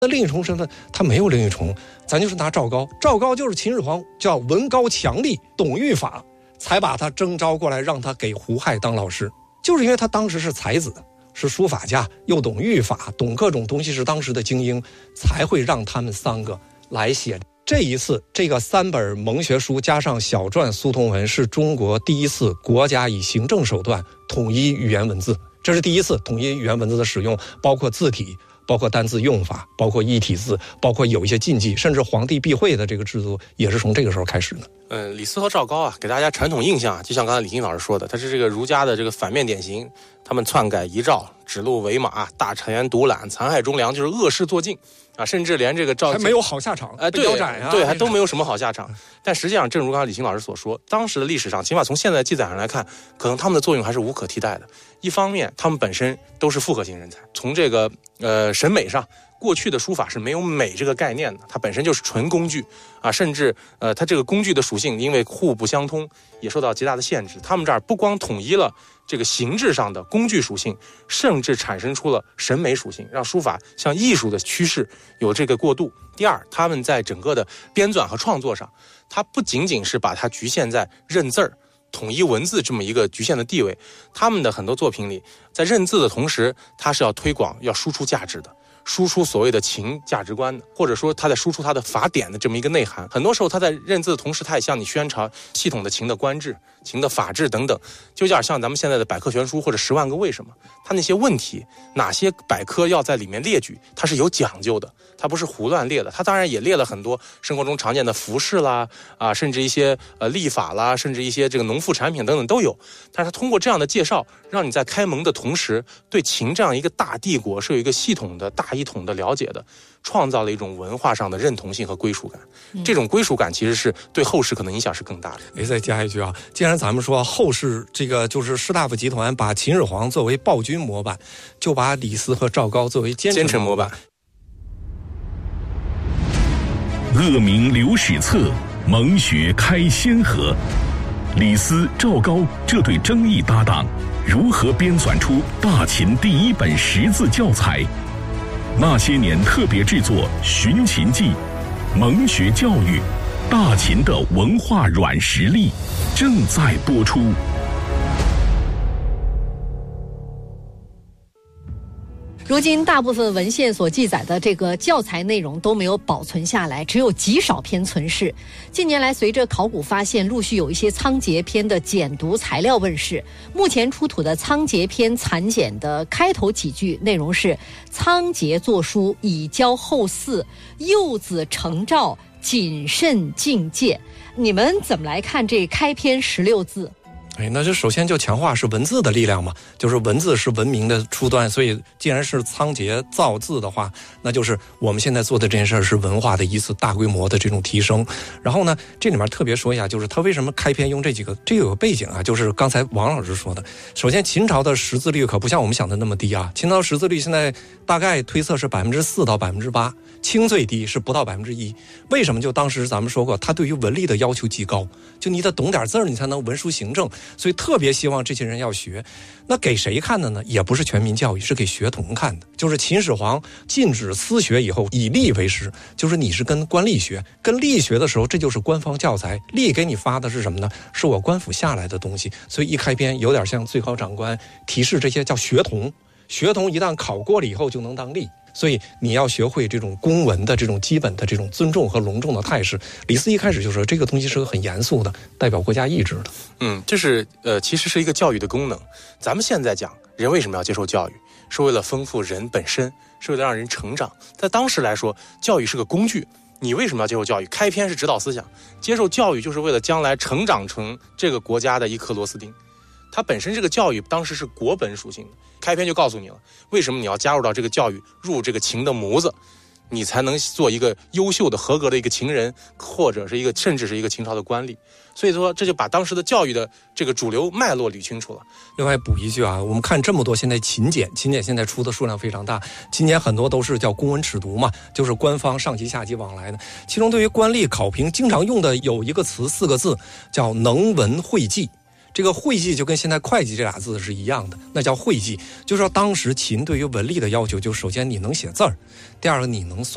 那另一重身份他没有另一重，咱就是拿赵高，赵高就是秦始皇叫文高强力，懂御法，才把他征召过来，让他给胡亥当老师，就是因为他当时是才子，是书法家，又懂御法，懂各种东西，是当时的精英，才会让他们3个来写。这一次这个3本蒙学书加上小篆苏通文，是中国第一次国家以行政手段统一语言文字，这是第一次统一语言文字的使用，包括字体，包括单字用法，包括异体字，包括有一些禁忌，甚至皇帝避讳的这个制度也是从这个时候开始的。 李斯和赵高啊，给大家传统印象啊，就像刚才李欣老师说的，他是这个儒家的这个反面典型，他们篡改遗诏，指鹿为马，大权独揽，残害忠良，就是恶事做尽啊，甚至连这个赵还没有好下场， 对，腰斩啊，对，还都没有什么好下场。但实际上，正如刚才李欣老师所说，当时的历史上，起码从现在记载上来看，可能他们的作用还是无可替代的。一方面，他们本身都是复合型人才，从这个审美上。过去的书法是没有美这个概念的，它本身就是纯工具啊，甚至它这个工具的属性因为互不相通，也受到极大的限制。他们这儿不光统一了这个形制上的工具属性，甚至产生出了审美属性，让书法向艺术的趋势有这个过渡。第二，他们在整个的编纂和创作上，它不仅仅是把它局限在认字儿、统一文字这么一个局限的地位，他们的很多作品里，在认字的同时，它是要推广、要输出价值的。输出所谓的情价值观的，或者说他在输出他的法典的这么一个内涵。很多时候他在认字的同时，他也向你宣传系统的情的官制、情的法治等等，就有点像咱们现在的百科全书或者10万个为什么。他那些问题，哪些百科要在里面列举，它是有讲究的，它不是胡乱列的。他当然也列了很多生活中常见的服饰啦，甚至一些历法啦，甚至一些这个农副产品等等都有。但是他通过这样的介绍，让你在开蒙的同时，对秦这样一个大帝国是有一个系统的大一统的了解的，创造了一种文化上的认同性和归属感。这种归属感其实是对后世可能影响是更大的。 再加一句啊，既然咱们说后世这个就是士大夫集团把秦始皇作为暴君模板，就把李斯和赵高作为奸臣模板。 恶名留史册，蒙学开先河。李斯、赵高这对争议搭档，如何编纂出大秦第一本识字教材？那些年特别制作《寻秦记》，蒙学教育，大秦的文化软实力正在播出。 如今大部分文献所记载的这个教材内容都没有保存下来，只有极少篇存世。近年来，随着考古发现，陆续有一些仓颉篇的简读材料问世。目前出土的仓颉篇残简的开头几句内容是：仓颉作书以教后嗣，幼子承诏，谨慎敬戒。你们怎么来看这开篇16字？ 那这首先就强化是文字的力量嘛，就是文字是文明的初端，所以既然是仓颉造字的话，那就是我们现在做的这件事儿是文化的一次大规模的这种提升。然后呢，这里面特别说一下，就是他为什么开篇用这几个，这个有个背景啊，就是刚才王老师说的。首先，秦朝的识字率可不像我们想的那么低啊，秦朝识字率现在大概推测是4%到8%，轻最低是不到1%。为什么？就当时咱们说过，他对于文力的要求极高，就你得懂点字儿，你才能文书行政。所以特别希望这些人要学。那给谁看的呢？也不是全民教育，是给学童看的。就是秦始皇禁止私学以后，以吏为师，就是你是跟官吏学，跟吏学的时候，这就是官方教材。吏给你发的是什么呢？是我官府下来的东西。所以一开篇有点像最高长官提示这些叫学童，学童一旦考过了以后就能当吏。所以你要学会这种公文的这种基本的这种尊重和隆重的态势。李斯一开始就说这个东西是个很严肃的，代表国家意志的。 这是其实是一个教育的功能。咱们现在讲人为什么要接受教育，是为了丰富人本身，是为了让人成长。在当时来说，教育是个工具。你为什么要接受教育？开篇是指导思想，接受教育就是为了将来成长成这个国家的一颗螺丝钉。它本身这个教育当时是国本属性的，开篇就告诉你了，为什么你要加入到这个教育，入这个秦的模子，你才能做一个优秀的合格的一个秦人，或者是一个甚至是一个秦朝的官吏。所以说这就把当时的教育的这个主流脉络捋清楚了。 另外补一句啊，我们看这么多现在秦简现在出的数量非常大，秦简很多都是叫公文尺牍嘛，就是官方上级下级往来的。其中对于官吏考评经常用的有一个词4个字，叫能文会记。这个会计就跟现在会计这俩字是一样的，那叫会计。就是说当时秦对于文吏的要求，就首先你能写字儿，第二个你能算。